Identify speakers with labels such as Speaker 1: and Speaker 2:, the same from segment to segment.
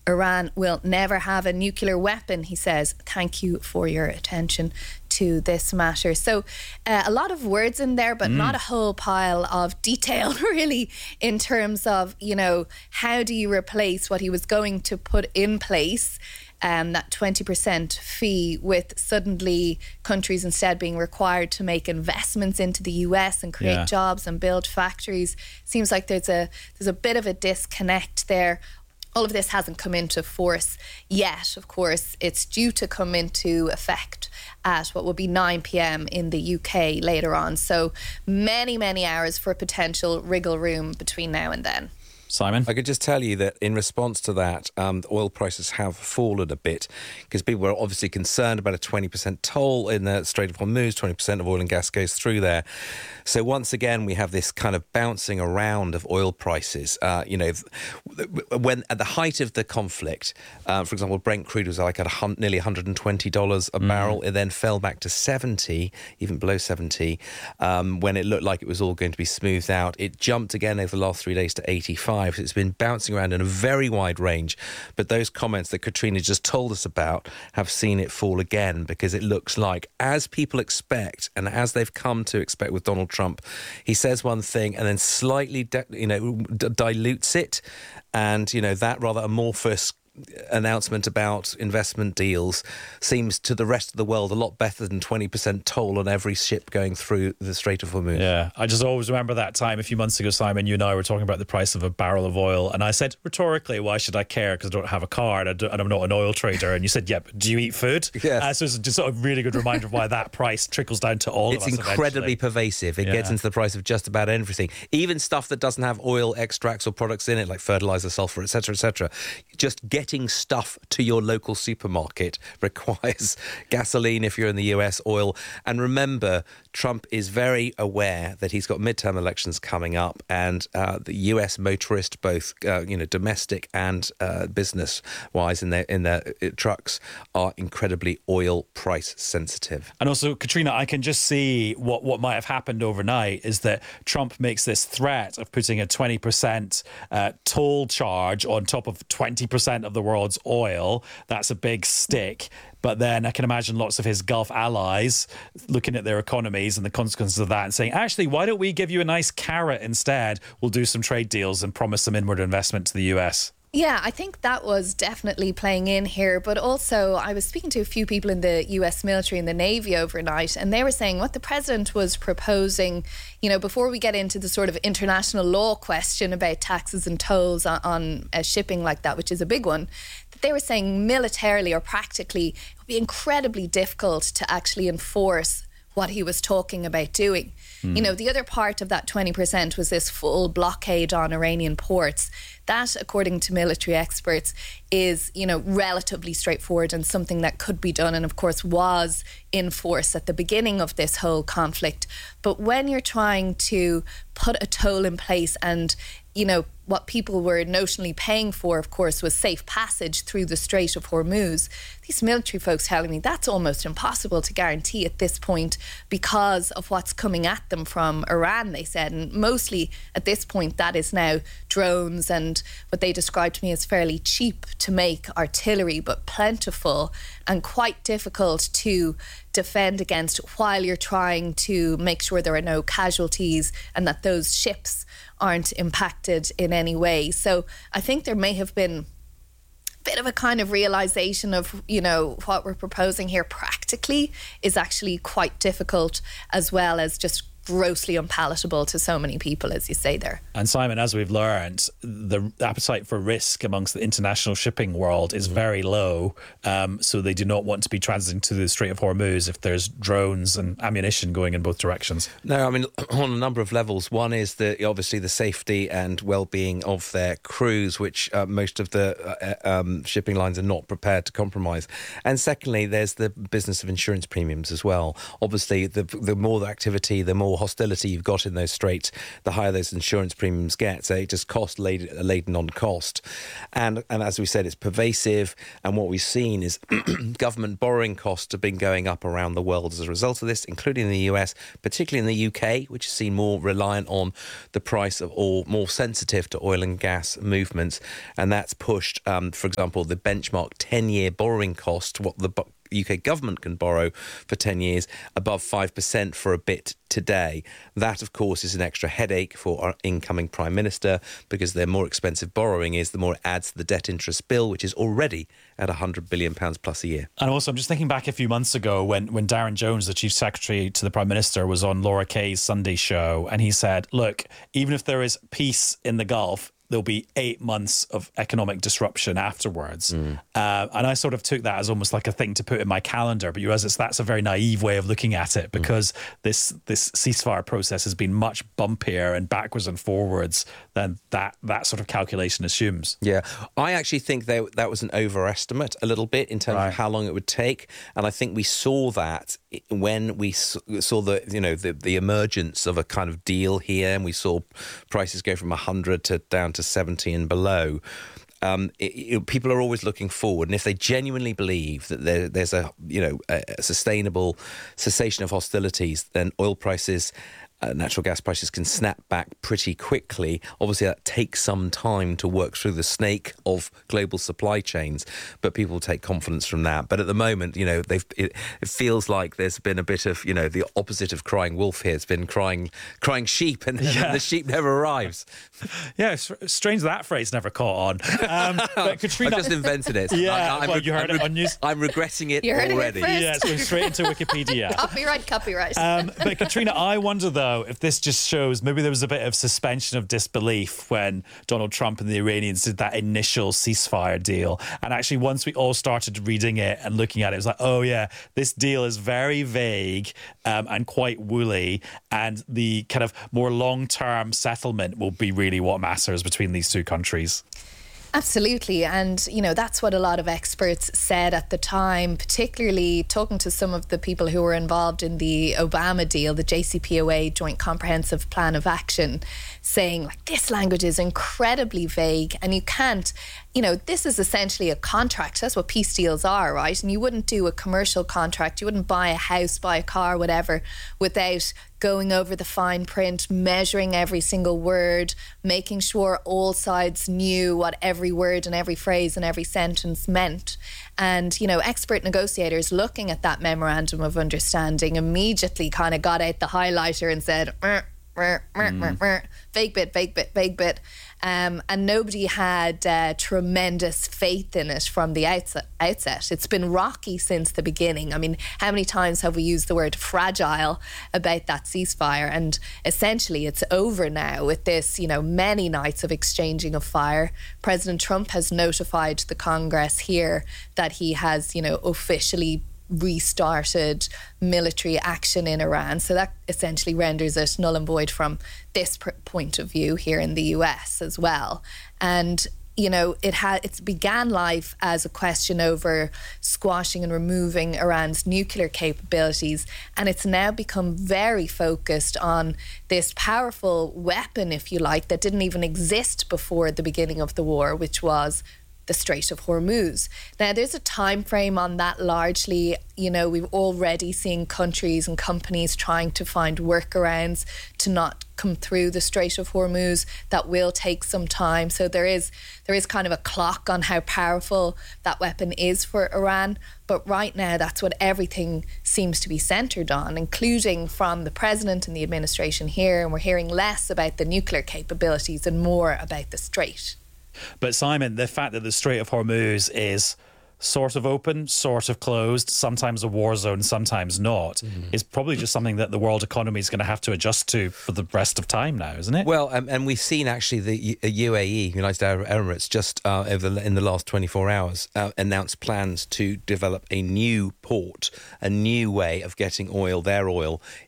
Speaker 1: Iran will never have a nuclear weapon, he says. Thank you for your attention to this matter. So a lot of words in there, but not a whole pile of detail really, in terms of, how do you replace what he was going to put in place, that 20% fee, with suddenly countries instead being required to make investments into the US and create jobs and build factories. Seems like there's a bit of a disconnect there. All of this hasn't come into force yet. Of course, it's due to come into effect at what will be 9 p.m. in the UK later on. So many, many hours for potential wriggle room between now and then.
Speaker 2: Simon?
Speaker 3: I could just tell you that in response to that, the oil prices have fallen a bit because people were obviously concerned about a 20% toll in the Strait of Hormuz. 20% of oil and gas goes through there. So once again, we have this kind of bouncing around of oil prices. When at the height of the conflict, for example, Brent crude was like at nearly $120 a barrel. It then fell back to 70, even below 70, when it looked like it was all going to be smoothed out. It jumped again over the last 3 days to 85. It's been bouncing around in a very wide range. But those comments that Katrina just told us about have seen it fall again, because it looks like, as people expect and as they've come to expect with Donald Trump, he says one thing and then slightly dilutes it. And, that rather amorphous announcement about investment deals seems to the rest of the world a lot better than 20% toll on every ship going through the Strait of Hormuz.
Speaker 2: Yeah, I just always remember that time a few months ago, Simon, you and I were talking about the price of a barrel of oil, and I said rhetorically, why should I care, because I don't have a car and I'm not an oil trader, and you said, yeah, but do you eat food?
Speaker 3: Yes.
Speaker 2: So it's just a really good reminder of why that price trickles down to all of us.
Speaker 3: It's incredibly
Speaker 2: eventually
Speaker 3: pervasive. It gets into the price of just about everything, even stuff that doesn't have oil extracts or products in it, like fertilizer, sulfur, etc., etc. Just getting stuff to your local supermarket requires gasoline if you're in the US, oil. And remember, Trump is very aware that he's got midterm elections coming up, and the US motorist, both domestic and business-wise in their trucks, are incredibly oil price sensitive.
Speaker 2: And also, Katrina, I can just see what might have happened overnight is that Trump makes this threat of putting a 20% toll charge on top of 20% of the world's oil. That's a big stick. But then I can imagine lots of his Gulf allies looking at their economies and the consequences of that and saying, actually, why don't we give you a nice carrot instead? We'll do some trade deals and promise some inward investment to the US.
Speaker 1: Yeah, I think that was definitely playing in here. But also, I was speaking to a few people in the US military and the Navy overnight, and they were saying what the president was proposing, before we get into the sort of international law question about taxes and tolls on shipping like that, which is a big one, that they were saying militarily or practically it would be incredibly difficult to actually enforce what he was talking about doing. The other part of that 20% was this full blockade on Iranian ports. That, according to military experts, is, relatively straightforward and something that could be done, and of course was in force at the beginning of this whole conflict. But when you're trying to put a toll in place and, what people were notionally paying for, of course, was safe passage through the Strait of Hormuz, these military folks telling me that's almost impossible to guarantee at this point because of what's coming at them from Iran, they said. And mostly at this point, that is now drones and what they described to me as fairly cheap to make artillery, but plentiful and quite difficult to defend against while you're trying to make sure there are no casualties and that those ships aren't impacted in any way. So I think there may have been a bit of a kind of realization of, what we're proposing here practically is actually quite difficult, as well as just grossly unpalatable to so many people, as you say there.
Speaker 2: And Simon, as we've learned, the appetite for risk amongst the international shipping world is very low. So they do not want to be transiting to the Strait of Hormuz if there's drones and ammunition going in both directions.
Speaker 3: No, I mean, on a number of levels. One is obviously the safety and well-being of their crews, which most of the shipping lines are not prepared to compromise. And secondly, there's the business of insurance premiums as well. Obviously, the more the activity, the more more hostility you've got in those straits, the higher those insurance premiums get. So it just cost laden on cost. And as we said, it's pervasive. And what we've seen is government borrowing costs have been going up around the world as a result of this, including in the US, particularly in the UK, which has seen more reliant on the price of oil, more sensitive to oil and gas movements. And that's pushed, for example, the benchmark 10-year borrowing cost, what the UK government can borrow for 10 years, above 5% for a bit today. That, of course, is an extra headache for our incoming Prime Minister, because the more expensive borrowing is, the more it adds to the debt interest bill, which is already at £100 billion plus a year.
Speaker 2: And also, I'm just thinking back a few months ago when Darren Jones, the Chief Secretary to the Prime Minister, was on Laura Kay's Sunday show, and he said, look, even if there is peace in the Gulf, there'll be 8 months of economic disruption afterwards. And I sort of took that as almost like a thing to put in my calendar. But you realize that's a very naive way of looking at it, because this ceasefire process has been much bumpier and backwards and forwards than that sort of calculation assumes.
Speaker 3: Yeah, I actually think that was an overestimate a little bit in terms of how long it would take. And I think we saw that when we saw the emergence of a kind of deal here, and we saw prices go from 100 to down to 70 and below. People are always looking forward, and if they genuinely believe that there's a sustainable cessation of hostilities, then oil prices, natural gas prices can snap back pretty quickly. Obviously, that takes some time to work through the snake of global supply chains, but people take confidence from that. But at the moment, it feels like there's been a bit of, the opposite of crying wolf here. It's been crying sheep, and the sheep never arrives.
Speaker 2: Yeah, it's strange that phrase never caught on. But Katrina,
Speaker 3: I just invented it.
Speaker 2: Yeah, you heard it on news.
Speaker 3: I'm regretting it
Speaker 1: You heard
Speaker 3: already.
Speaker 1: it first.
Speaker 2: Yeah, it's going straight into Wikipedia.
Speaker 1: Copyright.
Speaker 2: But Katrina, I wonder though if this just shows maybe there was a bit of suspension of disbelief when Donald Trump and the Iranians did that initial ceasefire deal, and actually once we all started reading it and looking at it, it was like, oh yeah, this deal is very vague and quite woolly, and the kind of more long-term settlement will be really what matters between these two countries.
Speaker 1: Absolutely. And, that's what a lot of experts said at the time, particularly talking to some of the people who were involved in the Obama deal, the JCPOA, Joint Comprehensive Plan of Action, saying, like, this language is incredibly vague and you can't, this is essentially a contract. That's what peace deals are, right? And you wouldn't do a commercial contract. You wouldn't buy a house, buy a car, whatever, without going over the fine print, measuring every single word, making sure all sides knew what every word and every phrase and every sentence meant. And, expert negotiators looking at that memorandum of understanding immediately kind of got out the highlighter and said, vague bit. And nobody had tremendous faith in it from the outset. It's been rocky since the beginning. I mean, how many times have we used the word fragile about that ceasefire? And essentially it's over now with this, many nights of exchanging of fire. President Trump has notified the Congress here that he has, officially restarted military action in Iran. So that essentially renders it null and void from this point of view here in the US as well. And it began life as a question over squashing and removing Iran's nuclear capabilities, and it's now become very focused on this powerful weapon, if you like, that didn't even exist before the beginning of the war, which was the Strait of Hormuz. Now, there's a time frame on that largely. We've already seen countries and companies trying to find workarounds to not come through the Strait of Hormuz. That will take some time. So there is kind of a clock on how powerful that weapon is for Iran. But right now, that's what everything seems to be centred on, including from the president and the administration here. And we're hearing less about the nuclear capabilities and more about the Strait.
Speaker 2: But Simon, the fact that the Strait of Hormuz is sort of open, sort of closed, sometimes a war zone, sometimes not, is probably just something that the world economy is going to have to adjust to for the rest of time now, isn't it?
Speaker 3: Well, and we've seen actually the UAE, United Arab Emirates, just in the last 24 hours, announced plans to develop a new port, a new way of getting their oil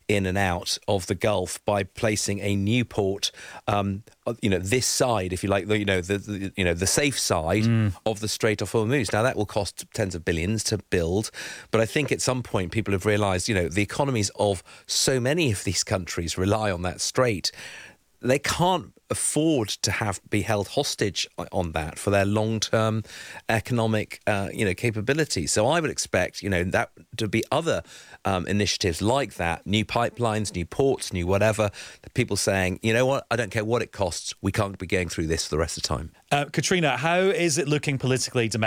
Speaker 3: in and out of the Gulf by placing a new port, this side, if you like, the safe side of the Strait of Hormuz. Now, that will cost tens of billions to build, but I think at some point people have realised, the economies of so many of these countries rely on that strait. They can't afford to be held hostage on that for their long-term economic, capability. So I would expect, that to be other initiatives like that, new pipelines, new ports, new whatever, people saying, you know what, I don't care what it costs, we can't be going through this for the rest of the time.
Speaker 2: Katrina, how is it looking politically domestically?